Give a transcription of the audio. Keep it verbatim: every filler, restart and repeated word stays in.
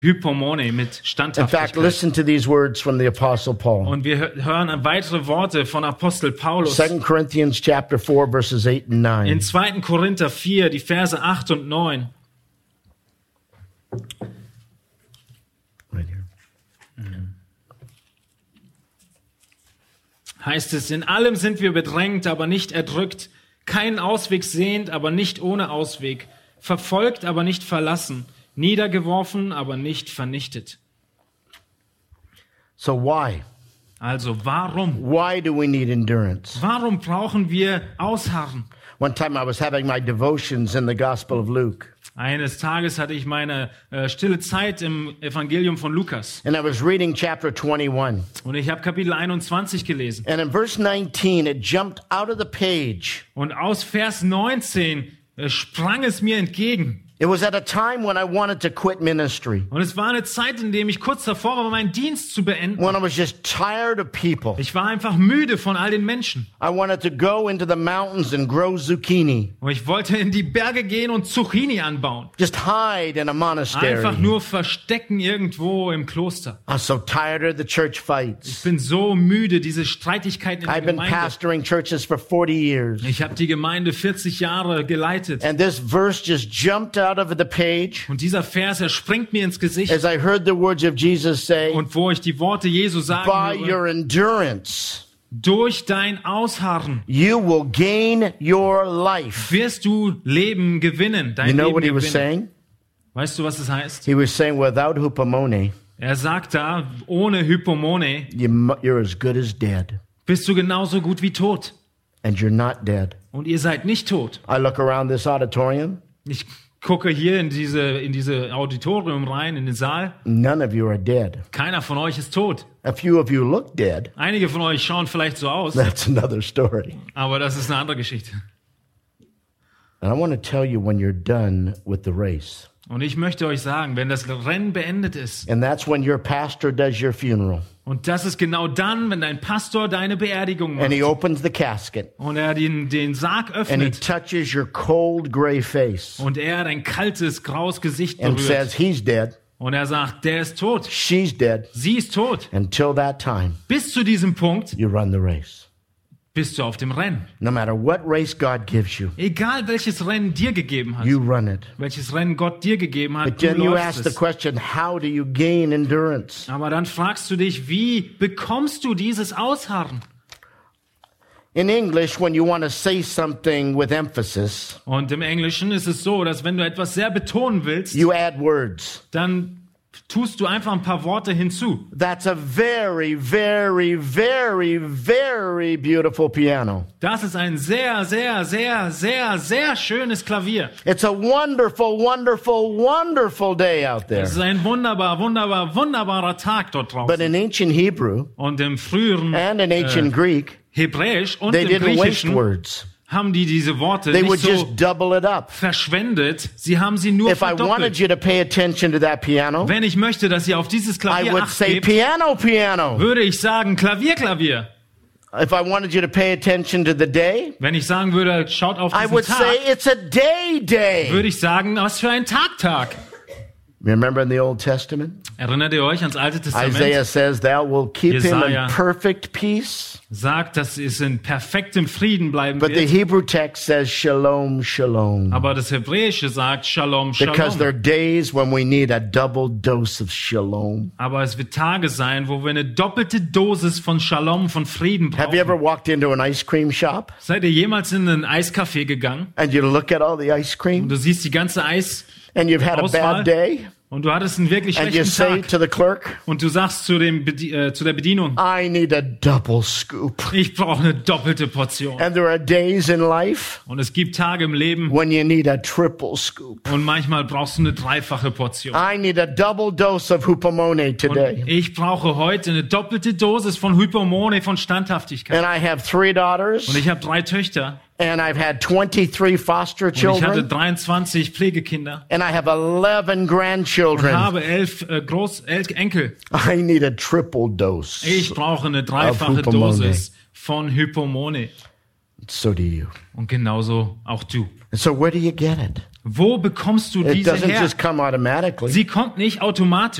Hypomone, mit In fact, Standhaftigkeit. listen to these words from the Apostle Paul. Und wir hö- hören weitere Worte von Apostel Paulus Second Corinthians chapter four, verses eight and nine. in zweiten Korinther vier, die Verse acht und neun. Right here. Heißt es, in allem sind wir bedrängt, aber nicht erdrückt, keinen Ausweg sehend, aber nicht ohne Ausweg, verfolgt, aber nicht verlassen, niedergeworfen, aber nicht vernichtet. So why? Also warum? Why do we need endurance? Warum brauchen wir Ausharren? One time I was having my devotions in the Gospel of Luke, Eines Tages hatte ich meine äh, stille Zeit im Evangelium von Lukas and I was reading chapter twenty-one. und ich habe Kapitel einundzwanzig gelesen. And in verse nineteen, it jumped out of the page. Und aus Vers neunzehn äh, sprang es mir entgegen. It was at a time when I wanted to quit ministry, Und es war eine Zeit, in der ich kurz davor war, meinen Dienst zu beenden. when I was just tired of people. Ich war einfach müde von all den Menschen. I wanted to go into the mountains and grow zucchini, Und ich wollte in die Berge gehen und Zucchini anbauen. just hide in a monastery. Einfach nur verstecken irgendwo im Kloster. I'm so tired of the church Ich fights. bin so müde, diese Streitigkeiten in der I've been Gemeinde. pastoring churches for forty years. Ich habe die Gemeinde vierzig Jahre geleitet. And this verse just jumped out of the page Und dieser Vers, er springt mir ins Gesicht. as I heard the words of Jesus say, Und wo ich die Worte Jesu sagen by höre, your endurance, durch dein Ausharren you will gain your life. wirst du Leben gewinnen. Dein You know Leben what he was gewinnen. saying? Weißt du, was es heißt? He was saying, without hupomone, Er sagt da, ohne Hypomone you, mu- you're as good as dead. bist du genauso gut wie tot. And you're not dead. Und ihr seid nicht tot. I look around this auditorium. Ich gucke hier in diese, in diese Auditorium rein, in den Saal. None of you are dead. Keiner von euch ist tot. A few of you look dead. Einige von euch schauen vielleicht so aus, That's another story. aber das ist eine andere Geschichte. And I want to tell you when you're done with the race. Und ich möchte euch sagen, wenn das Rennen beendet ist, And that's when your pastor does your funeral. und das ist genau dann, wenn dein Pastor deine Beerdigung And he macht opens the casket. und er den, den Sarg And he öffnet touches your cold gray face. und er dein kaltes, graues Gesicht And berührt says, he's dead. und er sagt, der ist tot, She's dead. sie ist tot. Until that time, Bis zu diesem Punkt you run the race. bist du auf dem Rennen. No matter what race God gives you, Egal welches Rennen dir gegeben hat, you run it. welches Rennen Gott dir gegeben hat, But du then you läufst ask the es. question, how do you gain endurance? Aber dann fragst du dich, wie bekommst du dieses Ausharren? In English, when you want to say something with emphasis, Und im Englischen ist es so, dass wenn du etwas sehr betonen willst, you add words. dann tust du einfach ein paar Worte hinzu. That's a very, very, very, very beautiful piano. Das ist ein sehr, sehr, sehr, sehr, sehr schönes Klavier. It's a wonderful, wonderful, wonderful day out there. Es ist ein wunderbar, wunderbar, wunderbarer Tag dort But draußen. in ancient Hebrew Und im früheren and in ancient Greek, Hebräisch und they im didn't waste Griechischen words. haben die diese Worte They would nicht so just double it up. verschwendet. Sie haben sie nur If I wanted verdoppelt. you to pay attention to that piano, Wenn ich möchte, dass ihr auf dieses I Klavier would Acht say gebt, piano, piano. würde ich sagen Klavier, Klavier. If I wanted you to pay attention to the day, Wenn ich sagen würde, schaut auf I diesen would Tag, say it's a day day. würde ich sagen, was für ein Tag, Tag. Remember in the Old Testament? Erinnert ihr euch ans Alte Testament? Isaiah says, thou will keep him Jesaja. in perfect peace. Sagt, dass es in perfektem Frieden bleiben But the wird. Hebrew text says, shalom, shalom. Aber das Hebräische sagt Shalom, Because there are Shalom. days when we need a double dose of shalom. Aber es wird Tage sein, wo wir eine doppelte Dosis von Shalom, von Frieden Have you brauchen. ever walked into an ice cream shop Seid ihr jemals in einen Eiscafé gegangen and you look at all the ice und cream du siehst die ganze Eis and you've had a Auswahl. bad day und du hattest einen wirklich and you schlechten say Tag to the clerk, und du sagst zu, dem Bedi äh, zu der Bedienung, I need a double scoop. ich brauche eine doppelte Portion. And there are days in life Und es gibt Tage im Leben when you need a triple scoop. und manchmal brauchst du eine dreifache Portion. I need a double dose of hupomone Und today. ich brauche heute eine doppelte Dosis von Hypomone, von Standhaftigkeit. And I have three daughters Und ich habe drei Töchter and I've had twenty-three foster und ich hatte children dreiundzwanzig Pflegekinder and I have eleven und grandchildren. habe elf äh, Groß elf Enkel. I need a triple dose. Ich brauche eine dreifache Hypomone. Dosis von Hypomone. So do you. Und genauso auch du. And so where do you get it? Wo bekommst du It diese doesn't her? just come automatically. Sie kommt nicht automatisch.